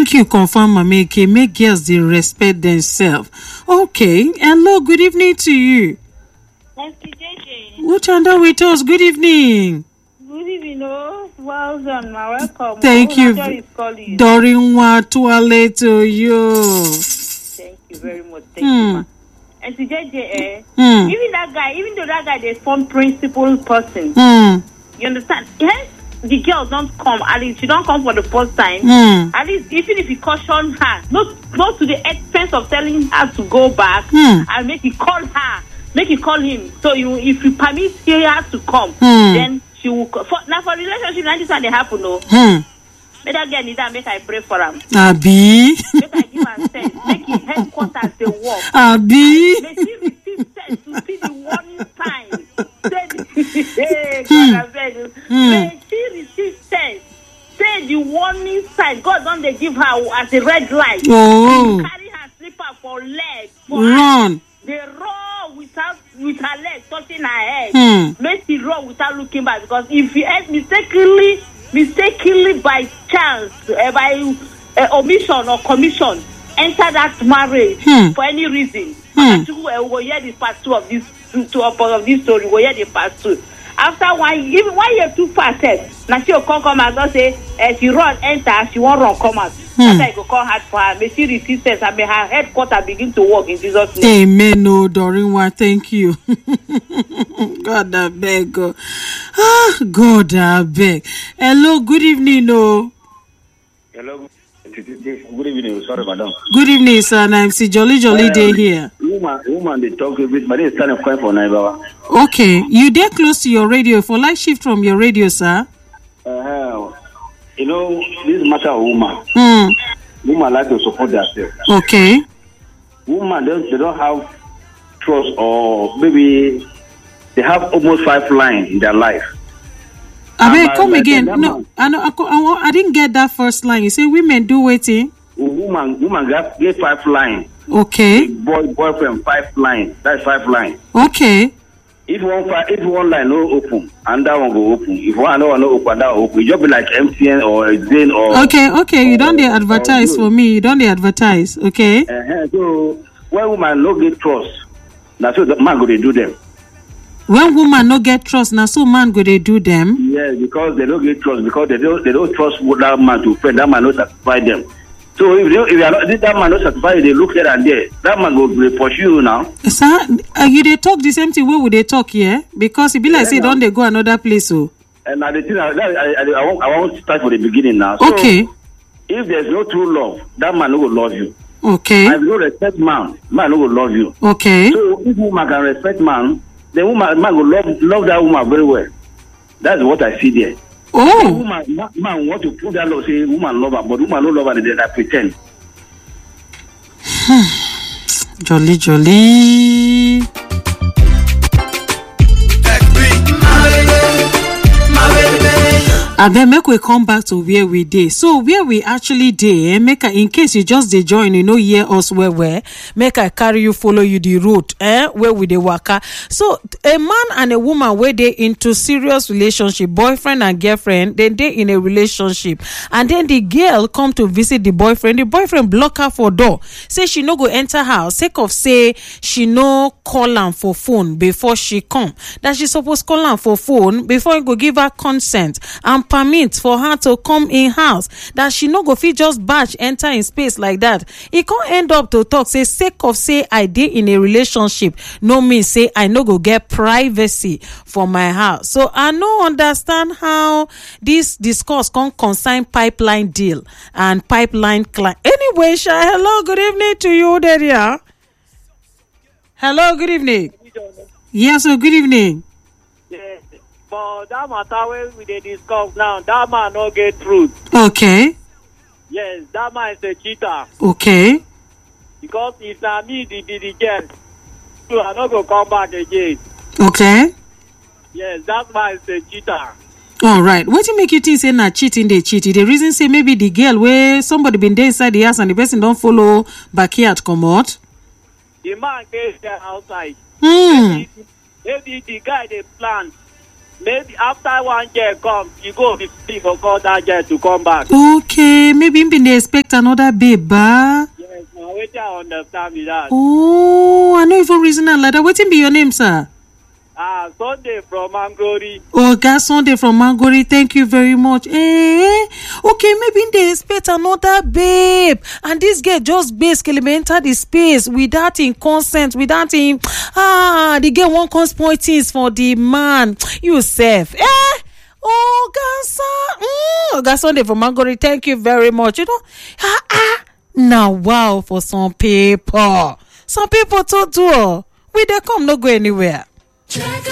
Thank you, confirm Mameke. Make girls they respect themselves. Okay. Hello, good evening to you. Thank you, JJ. Uchanda with us. Good evening. Good evening, oh. Well done, my welcome. Thank you. Dorin Watuale to you. Thank you very much. Thank you, ma. And to JJ, even though that guy is some principal person, you understand? Yes, the girl don't come. At least she don't come for the first time. At least even if you caution her, not to the expense of telling her to go back and make you call her, make you call him. So if you permit her to come, then she will. For relationship, like this one they happen, no. Make that girl need that. Make I pray for him. Abi. Make I give her sense. Make his headquarters they work. Abi. Make he receive sense to see the warning sign. Hey, God, I beg you. May she receive sense. Say the warning sign. God don't they give her as a red light. Oh. Carry her slipper for leg. Run. They run with her leg touching her head. Make she run without looking back, because if he ends mistakenly by chance, by omission or commission, enter that marriage for any reason. We'll hear the part 2 of this story. We'll hear the part 2. After 1 year too fast, now she will come and go say, she run, enter, she won't run, come out. That's why I go call hard for her. May she receive sense and may her headquarters begin to work in Jesus' name. Amen. No, Dorinwa, thank you. God, I beg. God, I beg. Hello, good evening, no. Hello, good evening. Sorry, madam. Good evening, sir. I'm MC Jolly Day here. Woman, they talk a bit, but it's kind of quiet for Naibawa. Okay, you there close to your radio. For light shift from your radio, sir. You know, this matter of woman. Woman like to support themselves. Okay. Woman, they don't have trust, or maybe they have almost 5 lines in their life. Come again. No, I didn't get that first line. You say women do waiting. Woman get 5 lines. Okay. Boyfriend 5 lines. That's 5 lines. Okay. If one line no open, and that one go open. If one no open, that open. You just be like MTN or Zen or. Okay. You don't advertise for me. You don't advertise. Okay. So when woman no get trust, that's what the man go to do them. When woman no get trust, now so man go they do them. Yes, because they don't get trust, because they don't trust that man to friend. That man not satisfy them. So if you are not, that man not satisfy, they look here and there. That man go pursue you now. Sir, you they talk the same thing. Where would they talk here? Because it be like say don't they go another place so. And now the thing I want to start from the beginning now. So okay. If there's no true love, that man no will love you. Okay. And if you respect man no will love you. Okay. So if woman can respect man, then man will love that woman very well. That's what I see there. Oh. Man want to put that love, say woman love her, but woman no love her, they pretend. Jolly. And then make we come back to where we did. So where we actually did, make in case you just dey join, you know, hear us where make I carry you, follow you the route, where we dey waka. So a man and a woman where they into serious relationship, boyfriend and girlfriend, then they in a relationship, and then the girl come to visit the boyfriend block her for door, say she no go enter house, sake of say she no call am for phone before she come, that she suppose call am for phone before he go give her consent and permit for her to come in house, that she no go fit just batch enter in space like that. He can't end up to talk say sake of say I did in a relationship no mean say I no go get privacy for my house. So I no understand how this discourse can concern pipeline deal and pipeline client. Anyway, hello, good evening to you there. Hello, good evening. Yes, so good evening. Yes. But that matter where we dey discuss now, that man no get truth. Okay. Yes, that man is a cheater. Okay. Because if na me the girl, so I no go come back again. Okay. Yes, that man is a cheater. All right. What you make you think say na cheating they cheat? The reason say maybe the girl where somebody been there inside the house and the person don't follow backyard come out. The man gets there outside. Maybe the guy they plan maybe after one girl come, you go be free for call that girl to come back. Okay, maybe him been dey expect another babe, ba? Yes, now wetin I understand be that. Oh, I no even reason am like that. Wetin be your name, sir? Sunday from Mangori. Oga Sunday from Mangori, thank you very much. Okay, maybe they expect another babe, and this girl just basically enter the space without him consent, without him. The girl won't come spoil things for the man. You self, Oga Sunday from Mangori, thank you very much. You know, now wow for some people to do. We they come no go anywhere.